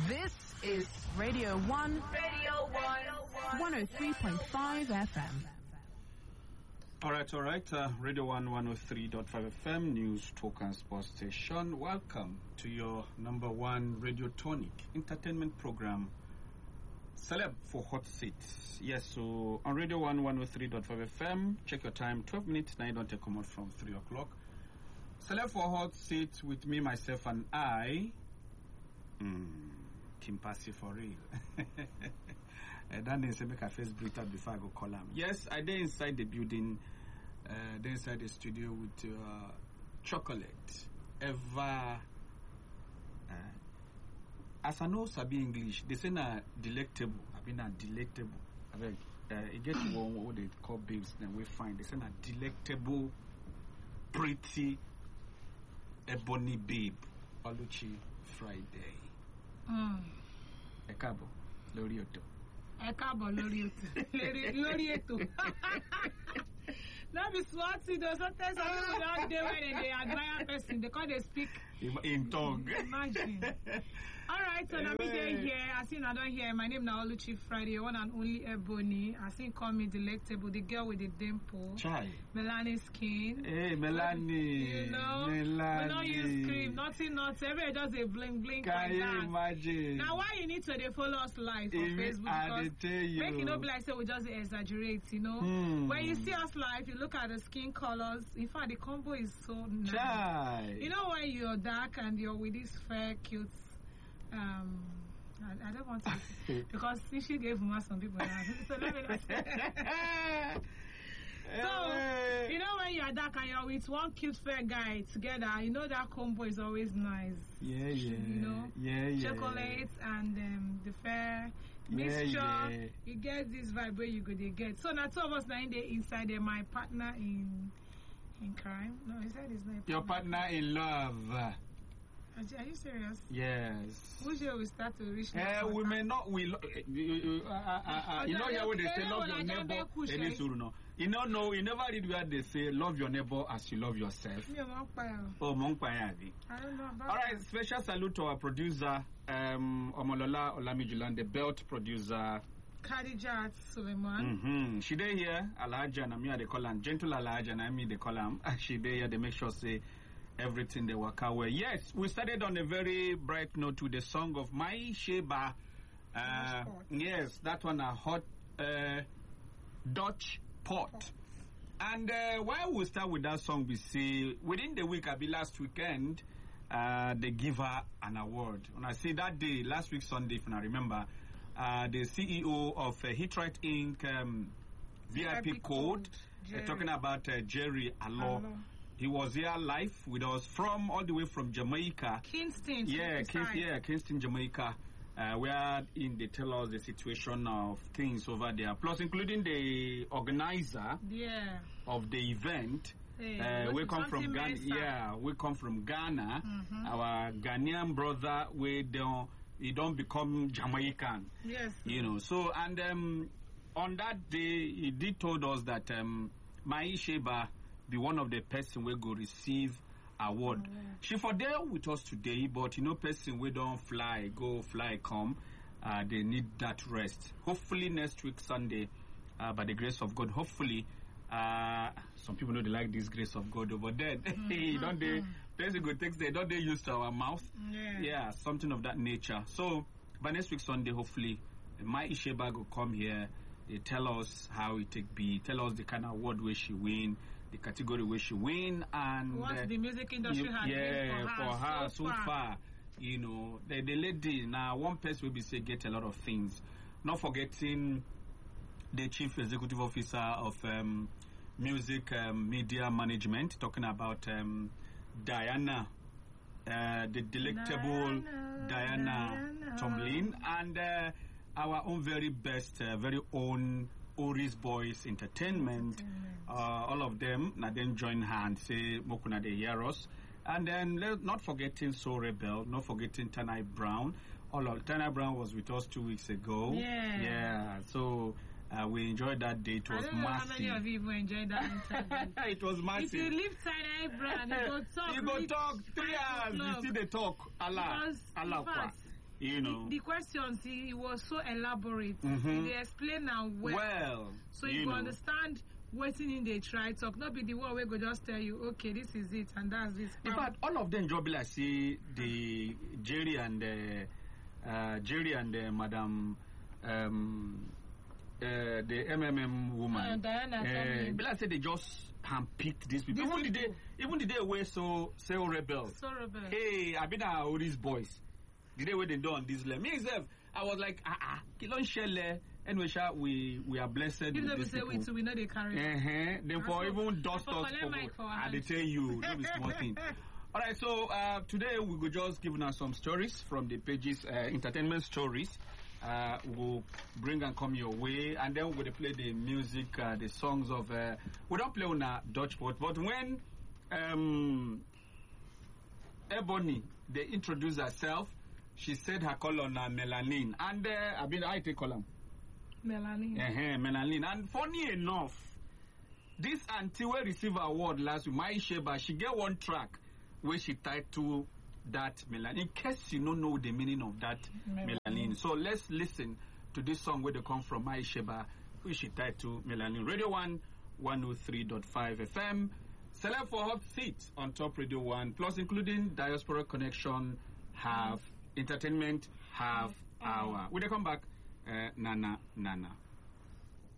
This is Radio 1. Radio 1. 103.5 FM. All right. Radio 1 103.5 FM, News, Talk and Sports Station. Welcome to your number one Radio Tonic entertainment program, Celeb for Hot Seats. Yes, so on Radio 1 103.5 FM, check your time, 12 minutes, now you don't take come out from 3 o'clock. Celeb for Hot Seats with me, myself, and I. Kim Passy for real. That means I make a face breathe out before I go call him. Yes, I did inside the building, inside the studio with chocolate. Eva. As I know Sabi English, they say na delectable. I mean na delectable. It gets one what they call babes, then we find they say na delectable, pretty, ebony babe. Oluchi Friday. Ekabo, Lorioto. Ekabo, Lorioto. That is what it does. Sometimes people don't do when they admire person. They can't speak in tongue. Imagine. All right, so now we here. I see I don't hear. My name now Oluchi Friday, one and only Ebony. I see call me delectable, the girl with the dimple. Chai. Melanie skin. Hey, Melanie. You know, Melanie. We don't use cream. Nothing. Everybody does a blink Can like you that. imagine? Now, why you need to follow us live on Facebook? Because make it not be like say we just exaggerate, you know. When you see us live, you look at the skin colors. In fact, the combo is so nice. Chai. You know when you're dark and you're with this fair, cute. I don't want to because she gave me some people now. So let me not say. So you know when you're dark and you're with one cute fair guy together, you know that combo is always nice. Yeah. You know, chocolate and the fair mixture. You get this vibe where you go to get. So now two of us now in the inside there, my partner in crime. No, he said his name. Your partner in love. Are you serious? Yes. Which year we start to reach? We may not. You know here when they say love your neighbor. You know, you never read where they say love your neighbor as you love yourself. Oh, Monkpaya. I don't know about. All right, special salute to our producer, Omolola Olamijulan, the belt producer. Khadijat Suleiman. She there here, Alaja Namia they call him, gentle Alaja Nami they call him. She there here, they make sure say everything they work out well. Yes, we started on a very bright note with the song of Mai Sheba. Yes, that one a hot Dutch pot. And while we start with that song, we see within the week, I'll be last weekend, they give her an award. When I say that day, last week Sunday, if I remember, the CEO of Hitrite Inc. VIP Code, talking about Jerry Allo. He was here live with us from all the way from Jamaica. Kingston. Kingston, Jamaica. Where they tell us the situation of things over there. Plus, including the organizer of the event. We come from Ghana. Yeah, we come from Ghana. Our Ghanaian brother, he don't become Jamaican. Yes. You know. So and on that day, he did told us that Mai Sheba be one of the person we go receive award. She for there with us today, but you know, person we don't fly, come. They need that rest. Hopefully next week Sunday, by the grace of God. Hopefully, some people know they like this grace of God over there. Don't they? Person go takes they don't they use to our mouth. Yeah, something of that nature. So by next week Sunday, hopefully, Mai Sheba will come here. They tell us how it take be. Tell us the kind of award where she win. The category where she win and what the music industry has been for her so far. You know, the lady now one person will be say get a lot of things. Not forgetting the chief executive officer of music media management, talking about Diana, the delectable Diana Tomlin, and our own very best, very own Oris Boys Entertainment. All of them, now then join hands, say, Mokuna de Yaros. And then, not forgetting So Rebel, not forgetting Tanai Brown. Tanai Brown was with us 2 weeks ago. Yeah. So, we enjoyed that day. It was massive. How many of you enjoyed that interview? It was massive. If you leave Tanai Brown, you go talk. You go talk 3 hours. You see the talk. Allah. you know. The questions, he was so elaborate. They explain now well. So you understand waiting in they try talk. Not be the one where go just tell you, okay, this is it and that's this. In fact, all of them job like see the Jerry and Madam the MMM woman. Diana. But I said they just handpicked these people. Even the day where so rebel. So rebel. Hey, I've been all these boys. The day where they do on this level. Me myself, I was like, Kilon Shelle. Anyway, we are blessed with these people. We know they carry. Then for even dust us, I tell you, that is small thing. All right, so today we will just give now some stories from the pages, entertainment stories. We'll bring and come your way, and then we'll play the music, the songs of. We don't play on a Dutch port, but when Ebony they introduced herself, she said her color on melanin, and I take column. Melanin. Melanin. And funny enough, this auntie will receive an award last week, Mai Sheba, she get one track where she tied to that melanin. In case you don't know the meaning of that melanin. So let's listen to this song where they come from Mai Sheba, which she tied to melanin. Radio 1, 103.5 FM. Select for hot seats on Top Radio 1, plus including Diaspora Connection, have entertainment, have hour. When they come back, Nana.